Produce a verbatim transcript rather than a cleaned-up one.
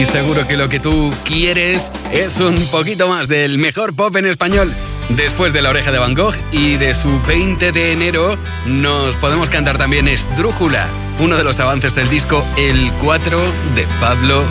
Y seguro que lo que tú quieres es un poquito más del mejor pop en español. Después de La Oreja de Van Gogh y de su veinte de enero, nos podemos cantar también Esdrújula, uno de los avances del disco El cuatro de Pablo